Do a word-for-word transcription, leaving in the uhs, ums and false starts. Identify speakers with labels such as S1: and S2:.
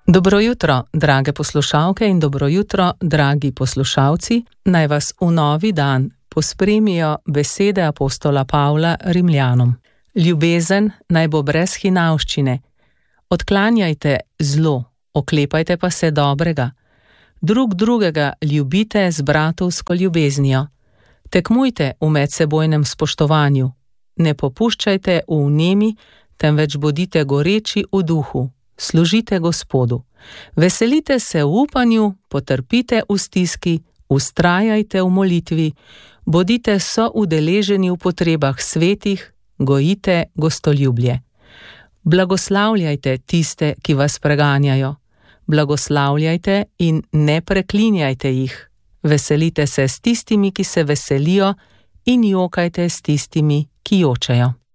S1: Dobro jutro, drage poslušalke in dobro jutro, dragi poslušalci. Naj vas v novi dan pospremijo besede apostola Pavla Rimljanom. Ljubezen naj bo brez hinavščine. Odklanjajte zlo, oklepajte pa se dobrega. Drug drugega ljubite z bratovsko ljubeznijo. Tekmujte v medsebojnem spoštovanju. Ne popuščajte v vnemi, temveč bodite goreči v duhu. Služite Gospodu. Veselite se v upanju, potrpite v stiski, vztrajajte v molitvi, bodite soudeleženi v potrebah svetih, gojite gostoljubje. Blagoslavljajte tiste, ki vas preganjajo. Blagoslavljajte in ne preklinjajte jih. Veselite se s tistimi, ki se veselijo, in jokajte s tistimi, ki jočejo.